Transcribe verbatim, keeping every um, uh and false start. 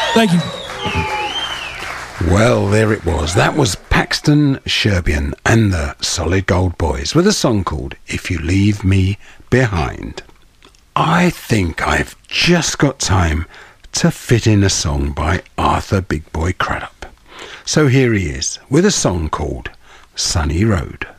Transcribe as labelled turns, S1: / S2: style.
S1: Thank you.
S2: Well, there it was. That was Paxton Sherbian and the Solid Gold Boys with a song called If You Leave Me Behind. I think I've just got time to fit in a song by Arthur Big Boy Crudup. So here he is with a song called Sunny Road.